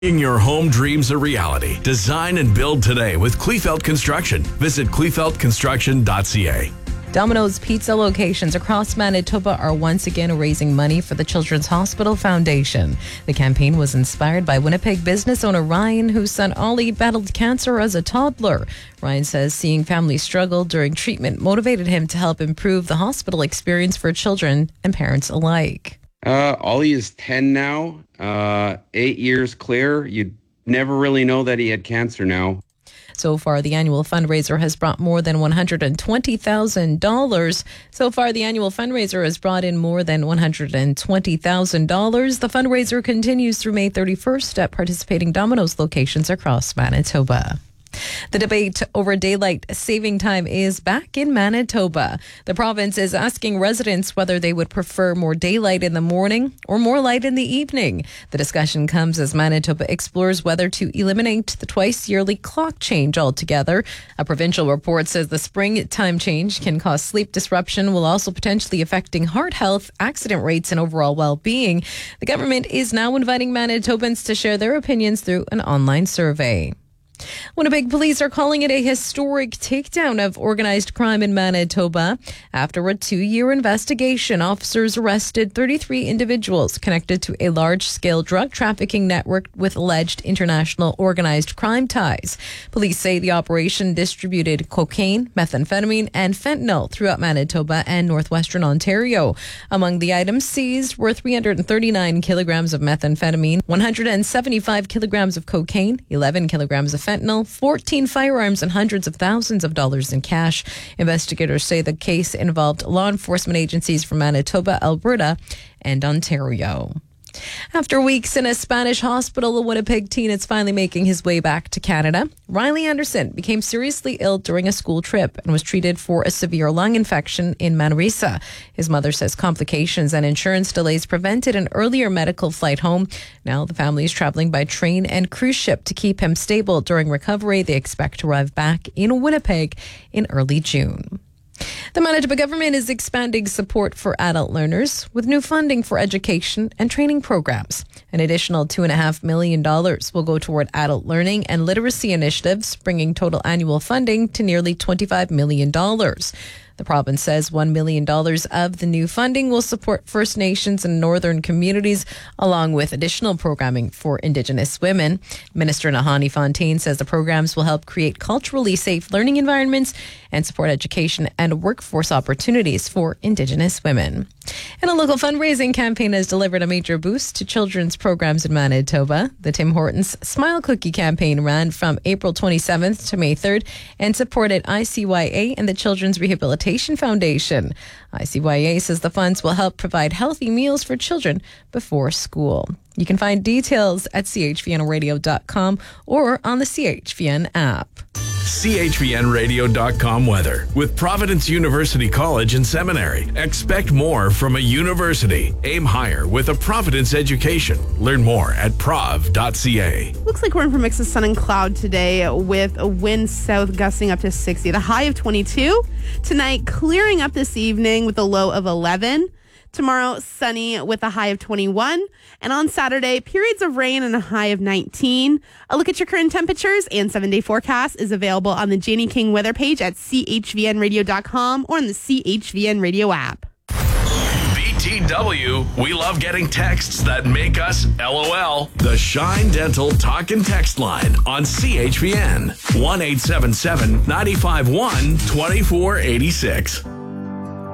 Making your home dreams a reality. Design and build today with Kleefeld Construction. Visit kleefeldconstruction.ca. Domino's Pizza locations across Manitoba are once again raising money for the Children's Hospital Foundation. The campaign was inspired by Winnipeg business owner Ryan, whose son Ollie battled cancer as a toddler. Ryan says seeing families struggle during treatment motivated him to help improve the hospital experience for children and parents alike. Ollie is 10 now, 8 years clear. You'd never really know that he had cancer now. So far, the annual fundraiser has brought more than $120,000. So far, the annual fundraiser has brought in more than $120,000. The fundraiser continues through May 31st at participating Domino's locations across Manitoba. The debate over daylight saving time is back in Manitoba. The province is asking residents whether they would prefer more daylight in the morning or more light in the evening. The discussion comes as Manitoba explores whether to eliminate the twice-yearly clock change altogether. A provincial report says the spring time change can cause sleep disruption while also potentially affecting heart health, accident rates, and overall well-being. The government is now inviting Manitobans to share their opinions through an online survey. Winnipeg police are calling it a historic takedown of organized crime in Manitoba. After a 2-year investigation, officers arrested 33 individuals connected to a large-scale drug trafficking network with alleged international organized crime ties. Police say the operation distributed cocaine, methamphetamine, and fentanyl throughout Manitoba and northwestern Ontario. Among the items seized were 339 kilograms of methamphetamine, 175 kilograms of cocaine, 11 kilograms of fentanyl, 14 firearms, and hundreds of thousands of dollars in cash. Investigators say the case involved law enforcement agencies from Manitoba, Alberta, and Ontario. After weeks in a Spanish hospital, a Winnipeg teen is finally making his way back to Canada. Riley Anderson became seriously ill during a school trip and was treated for a severe lung infection in Manresa. His mother says complications and insurance delays prevented an earlier medical flight home. Now the family is traveling by train and cruise ship to keep him stable during recovery. They expect to arrive back in Winnipeg in early June. The Manitoba government is expanding support for adult learners with new funding for education and training programs. An additional $2.5 million will go toward adult learning and literacy initiatives, bringing total annual funding to nearly $25 million. The province says $1 million of the new funding will support First Nations and northern communities, along with additional programming for Indigenous women. Minister Nahani Fontaine says the programs will help create culturally safe learning environments and support education and workforce opportunities for Indigenous women. And a local fundraising campaign has delivered a major boost to children's programs in Manitoba. The Tim Hortons Smile Cookie campaign ran from April 27th to May 3rd and supported ICYA and the Children's Rehabilitation Foundation. ICYA says the funds will help provide healthy meals for children before school. You can find details at chvnradio.com or on the CHVN app. chvnradio.com weather. With Providence University College and Seminary. Expect more from a university. Aim higher with a Providence education. Learn more at prov.ca. Looks like we're in for a mix of sun and cloud today with a wind south gusting up to 60. The high of 22. Tonight, clearing up this evening with a low of 11. Tomorrow, sunny with a high of 21. And on Saturday, periods of rain and a high of 19. A look at your current temperatures and 7-day forecast is available on the Janie King weather page at chvnradio.com or on the CHVN radio app. BTW, we love getting texts that make us LOL. The Shine Dental Talk and Text line on CHVN. 1-877-951-2486.